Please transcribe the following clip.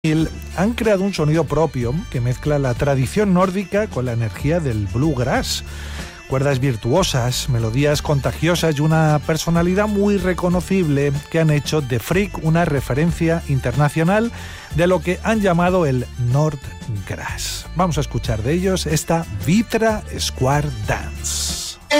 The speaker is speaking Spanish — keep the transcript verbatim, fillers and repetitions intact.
Han creado un sonido propio que mezcla la tradición nórdica con la energía del bluegrass. Cuerdas virtuosas, melodías contagiosas y una personalidad muy reconocible que han hecho de Freak una referencia internacional de lo que han llamado el Nordgrass. Vamos a escuchar de ellos esta Vitra Square Dance.